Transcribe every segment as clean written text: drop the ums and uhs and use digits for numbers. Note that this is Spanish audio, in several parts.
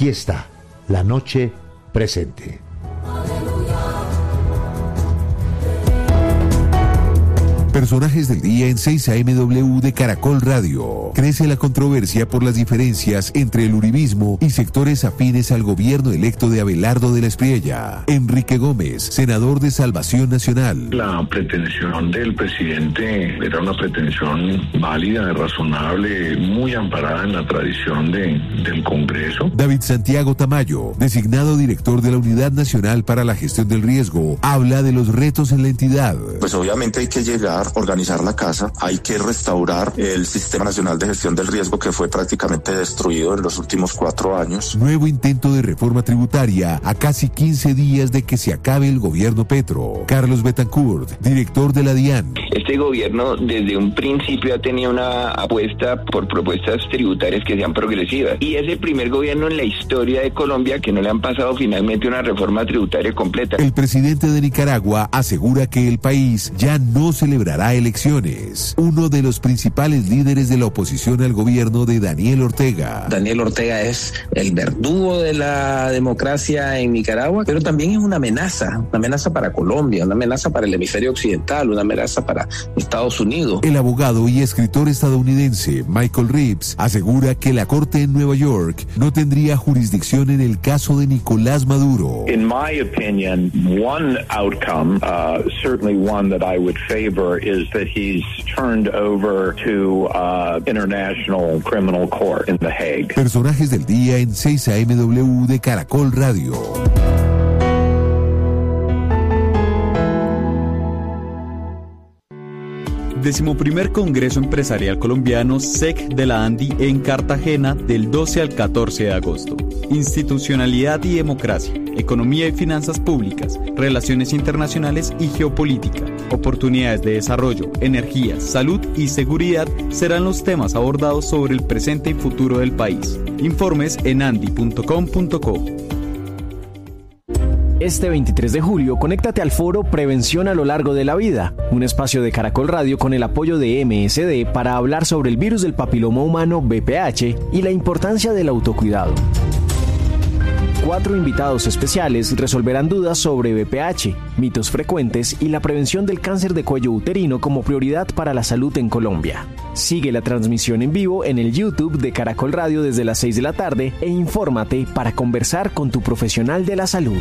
Aquí está, la noche presente. Personajes del día en 6 AM de Caracol Radio. Crece la controversia por las diferencias entre el uribismo y sectores afines al gobierno electo de Abelardo de la Espriella. Enrique Gómez, senador de Salvación Nacional. La pretensión del presidente era una pretensión válida, razonable, muy amparada en la tradición del Congreso. David Santiago Tamayo, designado director de la Unidad Nacional para la Gestión del Riesgo, habla de los retos en la entidad. Pues obviamente hay que llegar, organizar la casa, hay que restaurar el Sistema Nacional de Gestión del Riesgo que fue prácticamente destruido en los últimos 4 años. Nuevo intento de reforma tributaria a casi 15 días de que se acabe el gobierno Petro. Carlos Betancourt, director de la DIAN. Este gobierno desde un principio ha tenido una apuesta por propuestas tributarias que sean progresivas y es el primer gobierno en la historia de Colombia que no le han pasado finalmente una reforma tributaria completa. El presidente de Nicaragua asegura que el país ya no celebrará elecciones. Uno de los principales líderes de la oposición al gobierno de Daniel Ortega. Daniel Ortega es el verdugo de la democracia en Nicaragua, pero también es una amenaza para Colombia, una amenaza para el hemisferio occidental, una amenaza para Estados Unidos. El abogado y escritor estadounidense Michael Reeves asegura que la corte en Nueva York no tendría jurisdicción en el caso de Nicolás Maduro. In my opinion, one outcome, certainly one that I would favor, is that he's turned over to International Criminal Court in The Hague. Personajes del día en 6 AM de Caracol Radio. Decimoprimer Congreso Empresarial Colombiano SEC de la ANDI en Cartagena del 12 al 14 de agosto. Institucionalidad y democracia, economía y finanzas públicas, relaciones internacionales y geopolítica, oportunidades de desarrollo, energía, salud y seguridad serán los temas abordados sobre el presente y futuro del país. Informes en andi.com.co. Este 23 de julio, conéctate al foro Prevención a lo largo de la vida, un espacio de Caracol Radio con el apoyo de MSD para hablar sobre el virus del papiloma humano VPH y la importancia del autocuidado. 4 invitados especiales resolverán dudas sobre VPH, mitos frecuentes y la prevención del cáncer de cuello uterino como prioridad para la salud en Colombia. Sigue la transmisión en vivo en el YouTube de Caracol Radio desde las 6 de la tarde e infórmate para conversar con tu profesional de la salud.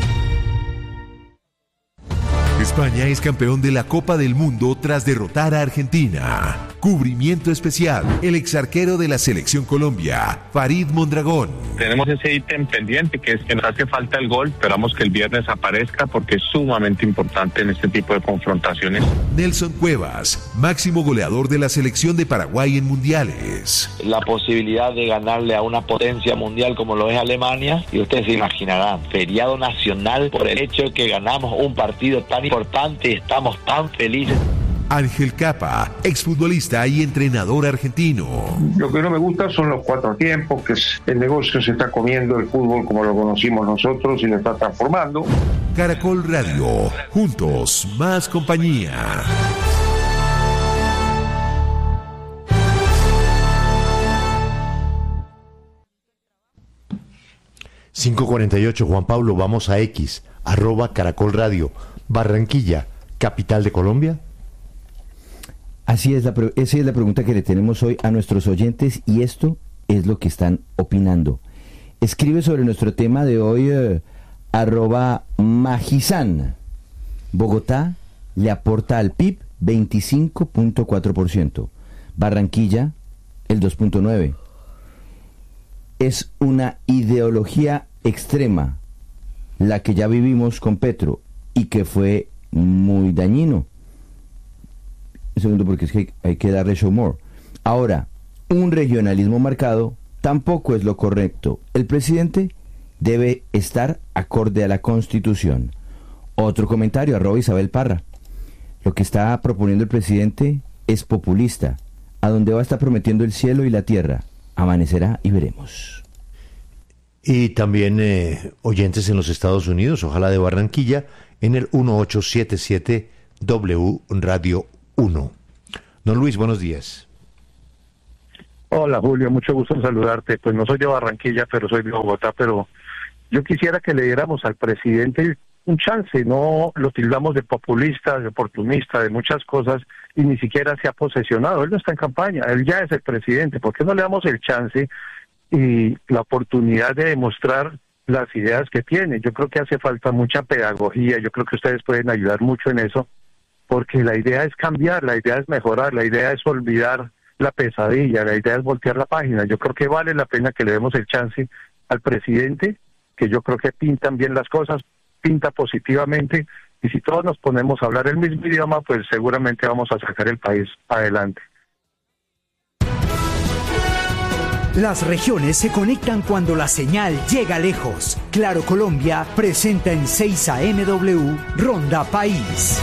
España es campeón de la Copa del Mundo tras derrotar a Argentina. Cubrimiento especial. El exarquero de la Selección Colombia, Farid Mondragón. Tenemos ese ítem pendiente que es que nos hace falta el gol. Esperamos que el viernes aparezca porque es sumamente importante en este tipo de confrontaciones. Nelson Cuevas, máximo goleador de la Selección de Paraguay en mundiales. La posibilidad de ganarle a una potencia mundial como lo es Alemania, y ustedes se imaginarán, feriado nacional por el hecho de que ganamos un partido tan importante y estamos tan felices. Ángel Capa, exfutbolista y entrenador argentino. Lo que no me gusta son los 4 tiempos, que el negocio se está comiendo el fútbol como lo conocimos nosotros y lo está transformando. Caracol Radio, juntos, más compañía. ...5:48, Juan Pablo, vamos a X, @Caracol Radio. Barranquilla, capital de Colombia. Así es, esa es la pregunta que le tenemos hoy a nuestros oyentes y esto es lo que están opinando. Escribe sobre nuestro tema de hoy @Magizán. Bogotá le aporta al PIB 25.4%. Barranquilla el 2.9%. Es una ideología extrema la que ya vivimos con Petro y que fue muy dañino. Un segundo, porque es que hay que darle show more. Ahora, un regionalismo marcado tampoco es lo correcto. El presidente debe estar acorde a la Constitución. Otro comentario, @Isabel Parra. Lo que está proponiendo el presidente es populista. A donde va está prometiendo el cielo y la tierra. Amanecerá y veremos. Y también oyentes en los Estados Unidos, ojalá de Barranquilla, en el 1877 W Radio 1. Don Luis, buenos días. Hola Julio, mucho gusto en saludarte. Pues no soy de Barranquilla, pero soy de Bogotá, pero yo quisiera que le diéramos al presidente un chance, no lo tildamos de populista, de oportunista, de muchas cosas, y ni siquiera se ha posesionado, él no está en campaña, él ya es el presidente. ¿Por qué no le damos el chance y la oportunidad de demostrar las ideas que tiene? Yo creo que hace falta mucha pedagogía, yo creo que ustedes pueden ayudar mucho en eso, porque la idea es cambiar, la idea es mejorar, la idea es olvidar la pesadilla, la idea es voltear la página. Yo creo que vale la pena que le demos el chance al presidente, que yo creo que pintan bien las cosas, pinta positivamente, y si todos nos ponemos a hablar el mismo idioma, pues seguramente vamos a sacar el país adelante. Las regiones se conectan cuando la señal llega lejos. Claro Colombia presenta en 6 AMW Ronda País.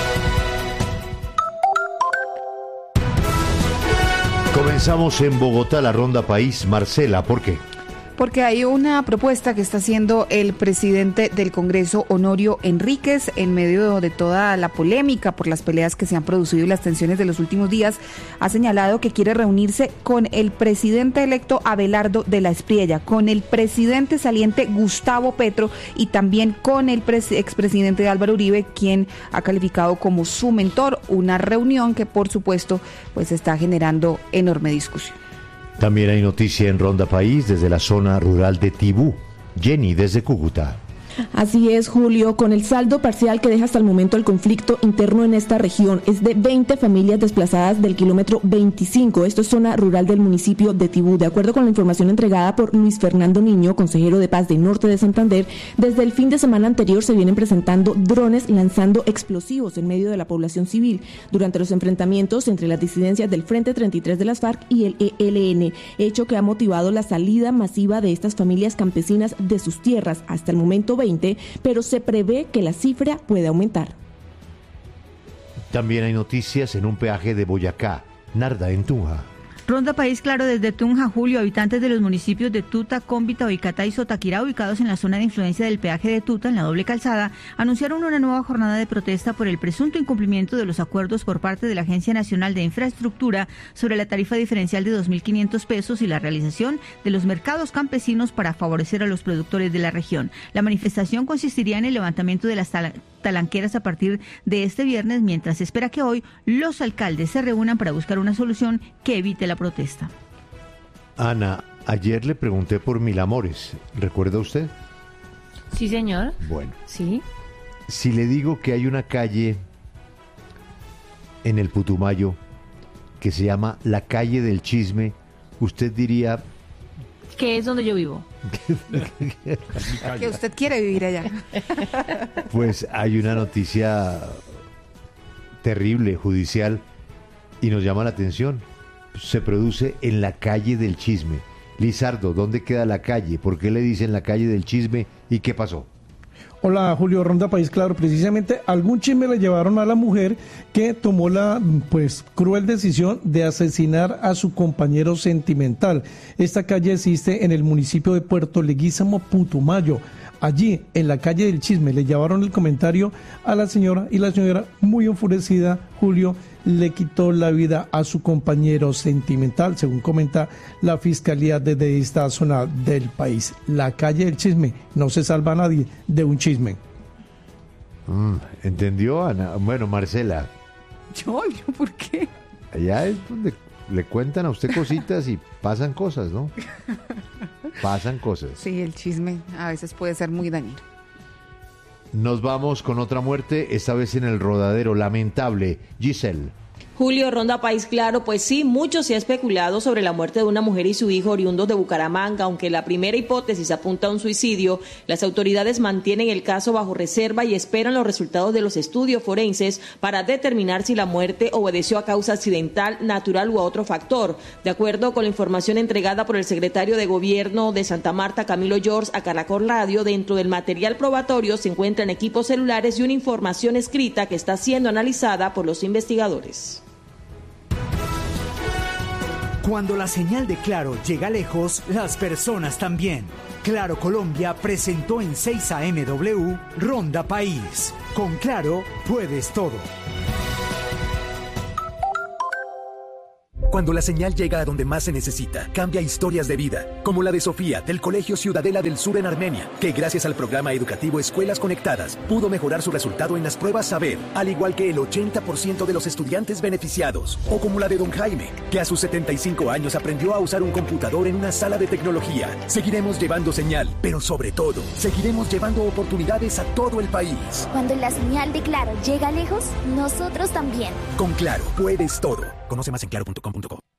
Comenzamos en Bogotá la Ronda País. Marcela, ¿por qué? Porque hay una propuesta que está haciendo el presidente del Congreso, Honorio Enríquez, en medio de toda la polémica por las peleas que se han producido y las tensiones de los últimos días. Ha señalado que quiere reunirse con el presidente electo Abelardo de la Espriella, con el presidente saliente Gustavo Petro y también con el expresidente Álvaro Uribe, quien ha calificado como su mentor. Una reunión que, por supuesto, pues está generando enorme discusión. También hay noticia en Ronda País desde la zona rural de Tibú. Jenny, desde Cúcuta. Así es, Julio, con el saldo parcial que deja hasta el momento el conflicto interno en esta región, es de 20 familias desplazadas del kilómetro 25, esto es zona rural del municipio de Tibú. De acuerdo con la información entregada por Luis Fernando Niño, consejero de Paz de Norte de Santander, desde el fin de semana anterior se vienen presentando drones lanzando explosivos en medio de la población civil durante los enfrentamientos entre las disidencias del Frente 33 de las FARC y el ELN, hecho que ha motivado la salida masiva de estas familias campesinas de sus tierras, hasta el momento 20, pero se prevé que la cifra puede aumentar. También hay noticias en un peaje de Boyacá, Narda, en Tunja. Ronda País, claro, desde Tunja, Julio. Habitantes de los municipios de Tuta, Cómbita, Oicatá y Sotaquirá, ubicados en la zona de influencia del peaje de Tuta, en la doble calzada, anunciaron una nueva jornada de protesta por el presunto incumplimiento de los acuerdos por parte de la Agencia Nacional de Infraestructura sobre la tarifa diferencial de 2.500 pesos y la realización de los mercados campesinos para favorecer a los productores de la región. La manifestación consistiría en el levantamiento de las talanqueras a partir de este viernes, mientras se espera que hoy los alcaldes se reúnan para buscar una solución que evite la protesta. Ana, ayer le pregunté por Mil Amores, ¿recuerda usted? Sí, señor. Bueno. Sí. Si le digo que hay una calle en el Putumayo que se llama la calle del chisme, usted diría... Que es donde yo vivo. Que usted quiere vivir allá. Pues hay una noticia terrible, judicial, y nos llama la atención. Se produce en la calle del chisme. Lizardo, ¿dónde queda la calle? ¿Por qué le dicen la calle del chisme? ¿Y qué pasó? Hola, Julio, Ronda País, claro, precisamente algún chisme le llevaron a la mujer que tomó la cruel decisión de asesinar a su compañero sentimental. Esta calle existe en el municipio de Puerto Leguízamo, Putumayo. Allí, en la calle del chisme, le llevaron el comentario a la señora y la señora, muy enfurecida, Julio, le quitó la vida a su compañero sentimental, según comenta la fiscalía desde esta zona del país. La calle del chisme, no se salva a nadie de un chisme. ¿Entendió, Ana? Bueno, Marcela. ¿Yo? ¿Por qué? Allá es donde le cuentan a usted cositas y pasan cosas, ¿no? Pasan cosas. Sí, el chisme a veces puede ser muy dañino. Nos vamos con otra muerte, esta vez en el Rodadero, lamentable. Giselle. Julio, Ronda País, claro, pues sí, mucho se ha especulado sobre la muerte de una mujer y su hijo oriundos de Bucaramanga, aunque la primera hipótesis apunta a un suicidio. Las autoridades mantienen el caso bajo reserva y esperan los resultados de los estudios forenses para determinar si la muerte obedeció a causa accidental, natural u a otro factor. De acuerdo con la información entregada por el secretario de Gobierno de Santa Marta, Camilo George, a Caracol Radio, dentro del material probatorio se encuentran equipos celulares y una información escrita que está siendo analizada por los investigadores. Cuando la señal de Claro llega lejos, las personas también. Claro Colombia presentó en 6 AMW Ronda País. Con Claro puedes todo. Cuando la señal llega a donde más se necesita, cambia historias de vida, como la de Sofía, del Colegio Ciudadela del Sur en Armenia, que gracias al programa educativo Escuelas Conectadas, pudo mejorar su resultado en las pruebas Saber, al igual que el 80% de los estudiantes beneficiados. O como la de don Jaime, que a sus 75 años aprendió a usar un computador en una sala de tecnología. Seguiremos llevando señal, pero sobre todo, seguiremos llevando oportunidades a todo el país. Cuando la señal de Claro llega lejos, nosotros también. Con Claro, puedes todo. Conoce más en claro.com.co.